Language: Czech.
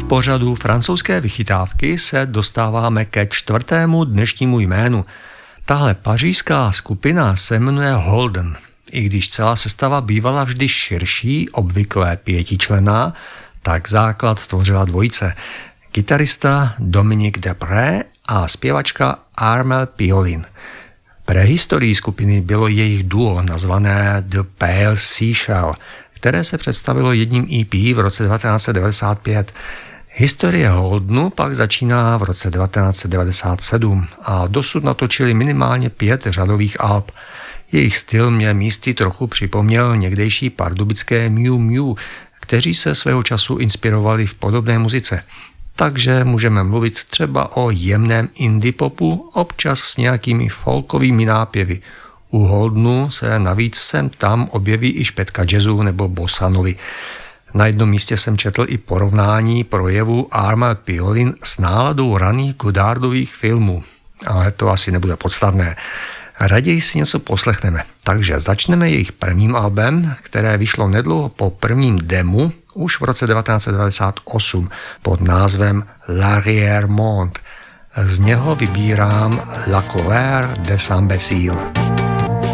pořadu francouzské vychytávky se dostáváme ke čtvrtému dnešnímu jménu. Tahle pařížská skupina se jmenuje Holden. I když celá sestava bývala vždy širší, obvykle pětičlenná, tak základ tvořila dvojice. Kytarista Dominique Depré a zpěvačka Armelle Piolin. Prehistorií skupiny bylo jejich duo nazvané The Pale Seashell, které se představilo jedním EP v roce 1995. Historie Holdenu pak začíná v roce 1997 a dosud natočili minimálně 5 řadových alb. Jejich styl mě místy trochu připomněl někdejší pardubické Miu Miu, kteří se svého času inspirovali v podobné muzice. Takže můžeme mluvit třeba o jemném indie popu, občas s nějakými folkovými nápěvy. U Holdenu se navíc sem tam objeví i špetka jazzu nebo bossa novy. Na jednom místě jsem četl i porovnání projevu Armelle Piolin s náladou raných Godardových filmů. Ale to asi nebude podstatné. Raději si něco poslechneme. Takže začneme jejich prvním albem, které vyšlo nedlouho po prvním demu, už v roce 1998 pod názvem L'Arrière-Monde. Z něho vybírám La Colère des Imbéciles.